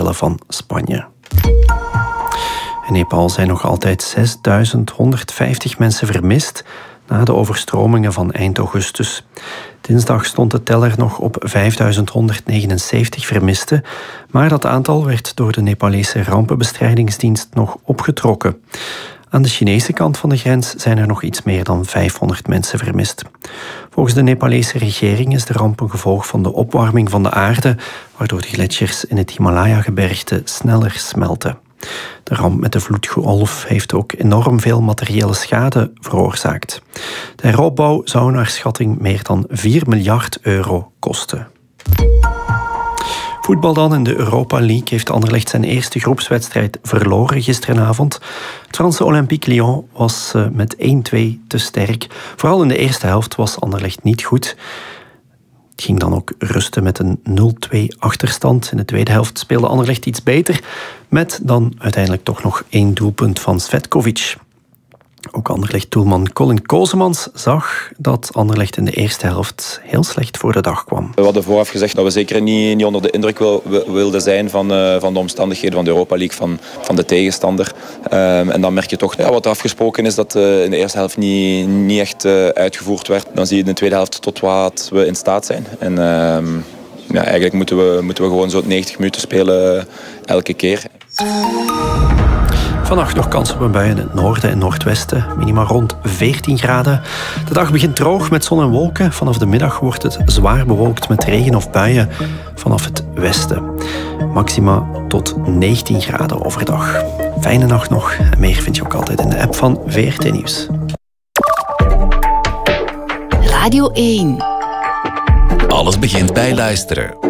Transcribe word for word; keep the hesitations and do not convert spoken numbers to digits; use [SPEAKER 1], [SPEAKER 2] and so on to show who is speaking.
[SPEAKER 1] delen van Spanje. In Nepal zijn nog altijd zesduizend honderdvijftig mensen vermist na de overstromingen van eind augustus. Dinsdag stond de teller nog op vijfduizend honderdnegenenzeventig vermisten, maar dat aantal werd door de Nepalese rampenbestrijdingsdienst nog opgetrokken. Aan de Chinese kant van de grens zijn er nog iets meer dan vijfhonderd mensen vermist. Volgens de Nepalese regering is de ramp een gevolg van de opwarming van de aarde, waardoor de gletsjers in het Himalaya-gebergte sneller smelten. De ramp met de vloedgolf heeft ook enorm veel materiële schade veroorzaakt. De heropbouw zou naar schatting meer dan vier miljard euro kosten. Voetbal dan. In de Europa League heeft Anderlecht zijn eerste groepswedstrijd verloren gisteravond. Het Franse Olympique Lyon was met één-twee te sterk. Vooral in de eerste helft was Anderlecht niet goed. Het ging dan ook rusten met een nul-twee achterstand. In de tweede helft speelde Anderlecht iets beter, met dan uiteindelijk toch nog één doelpunt van Svetkovic. Ook Anderlecht-doelman Colin Kozemans zag dat Anderlecht in de eerste helft heel slecht voor de dag kwam.
[SPEAKER 2] We hadden vooraf gezegd dat we zeker niet, niet onder de indruk wil, wilden zijn van, uh, van de omstandigheden van de Europa League, van, van de tegenstander. Um, en dan merk je toch ja, wat er afgesproken is dat uh, in de eerste helft niet, niet echt uh, uitgevoerd werd. Dan zie je in de tweede helft tot wat we in staat zijn. En uh, ja, eigenlijk moeten we, moeten we gewoon zo negentig minuten spelen uh, elke keer.
[SPEAKER 1] Vannacht nog kans op een bui in het noorden en noordwesten. Minima rond veertien graden. De dag begint droog met zon en wolken. Vanaf de middag wordt het zwaar bewolkt met regen of buien vanaf het westen. Maxima tot negentien graden overdag. Fijne nacht nog. En meer vind je ook altijd in de app van V R T Nieuws.
[SPEAKER 3] Radio één.
[SPEAKER 4] Alles begint bij luisteren.